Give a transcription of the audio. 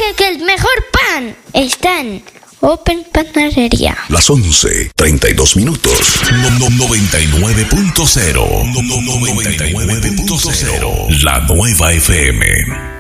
que el mejor pan está en Open Panadería. Las 11:32. 99.0. 99.0. La Nueva FM.